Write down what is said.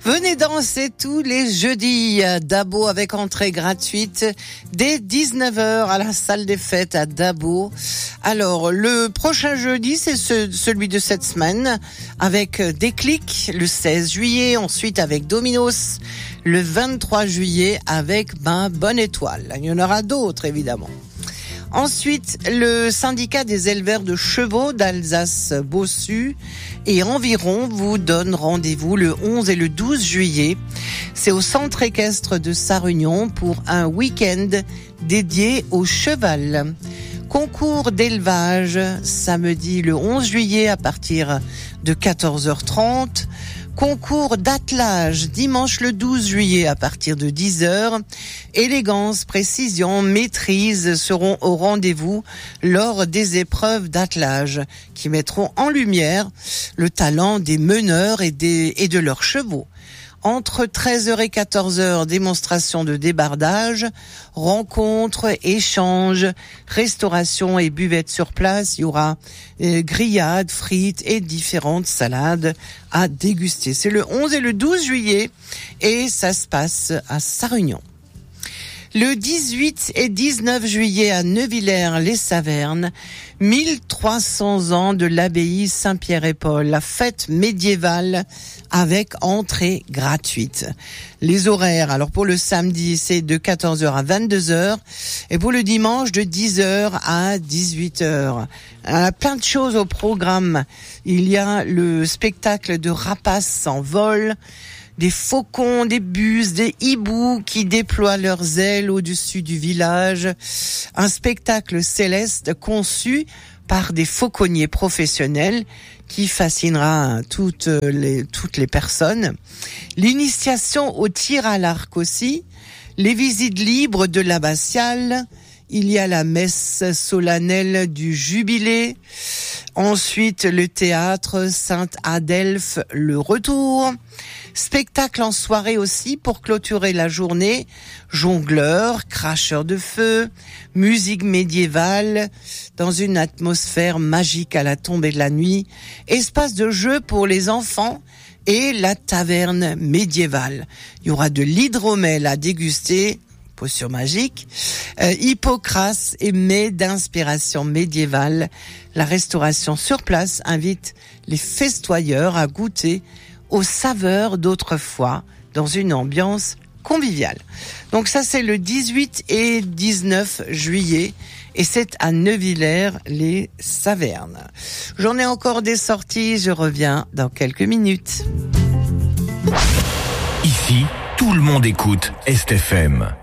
Venez danser tous les jeudis à Dabo avec entrée gratuite dès 19h à la salle des fêtes à Dabo. Alors, le prochain jeudi, c'est celui de cette semaine avec Déclic le 16 juillet, ensuite avec Dominos le 23 juillet avec Bonne Étoile. Il y en aura d'autres évidemment. Ensuite, le syndicat des éleveurs de chevaux d'Alsace-Bossu et environ vous donne rendez-vous le 11 et le 12 juillet. C'est au centre équestre de Sarre-Union pour un week-end dédié au cheval. Concours d'élevage samedi le 11 juillet à partir de 14h30. Concours d'attelage dimanche le 12 juillet à partir de 10h. Élégance, précision, maîtrise seront au rendez-vous lors des épreuves d'attelage qui mettront en lumière le talent des meneurs et de leurs chevaux. Entre 13h et 14h, démonstration de débardage, rencontres, échanges, restauration et buvette sur place. Il y aura grillades, frites et différentes salades à déguster. C'est le 11 et le 12 juillet et ça se passe à Sarre-Union. Le 18 et 19 juillet à Neuvillers-les-Savernes, 1300 ans de l'abbaye Saint-Pierre-et-Paul, la fête médiévale avec entrée gratuite. Les horaires, alors pour le samedi, c'est de 14h à 22h et pour le dimanche de 10h à 18h. Plein de choses au programme. Il y a le spectacle de rapaces en vol, des faucons, des buses, des hiboux qui déploient leurs ailes au-dessus du village. Un spectacle céleste conçu par des fauconniers professionnels qui fascinera toutes les personnes. L'initiation au tir à l'arc aussi. Les visites libres de l'abbatiale. Il y a la messe solennelle du jubilé. Ensuite, le théâtre Sainte-Adelphe, le retour. Spectacle en soirée aussi pour clôturer la journée. Jongleurs, cracheurs de feu, musique médiévale dans une atmosphère magique à la tombée de la nuit. Espace de jeu pour les enfants et la taverne médiévale. Il y aura de l'hydromel à déguster. Potion magique, Hippocrate et mets d'inspiration médiévale. La restauration sur place invite les festoyeurs à goûter aux saveurs d'autrefois dans une ambiance conviviale. Donc ça c'est le 18 et 19 juillet et c'est à Neuvillers-les-Savernes. J'en ai encore des sorties, je reviens dans quelques minutes. Ici, tout le monde écoute Est FM.